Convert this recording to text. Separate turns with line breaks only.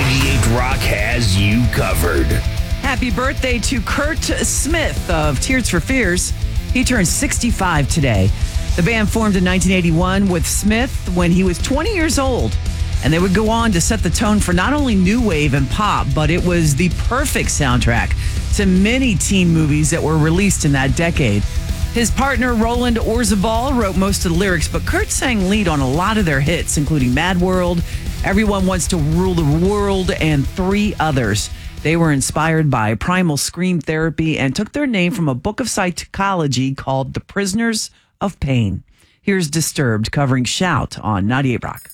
98 Rock has you covered.
Happy birthday to Kurt Smith of Tears for Fears. He turned 65 today. The band formed in 1981 with Smith when he was 20 years old. And they would go on to set the tone for not only new wave and pop, but it was the perfect soundtrack to many teen movies that were released in that decade. His partner, Roland Orzabal, wrote most of the lyrics, but Kurt sang lead on a lot of their hits, including Mad World, Everyone Wants to Rule the World, and 3 others. They were inspired by primal scream therapy and took their name from a book of psychology called The Prisoners of Pain. Here's Disturbed covering Shout on 98 Rock.